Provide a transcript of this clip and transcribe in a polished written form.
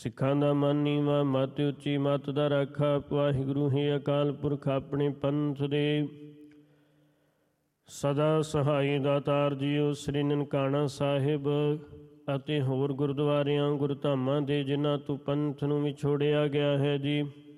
ਸਿੱਖਾਂ ਦਾ ਮਨ ਨੀਵਾਂ, ਮਤ ਉੱਚੀ, ਮਤ ਦਾ ਰਾਖਾ। ਵਾਹਿਗੁਰੂ ਹੈ ਅਕਾਲ ਪੁਰਖ ਆਪਣੇ ਪੰਥ ਦੇ ਸਦਾ ਸਹਾਈ ਦਾਤਾਰ ਜੀਓ। ਸ੍ਰੀ ਨਨਕਾਣਾ ਸਾਹਿਬ ਅਤੇ ਹੋਰ ਗੁਰਦੁਆਰਿਆਂ ਗੁਰਧਾਮਾਂ ਦੇ ਜਿਨ੍ਹਾਂ ਤੋਂ ਪੰਥ ਨੂੰ ਵਿਛੋੜਿਆ ਗਿਆ ਹੈ ਜੀ,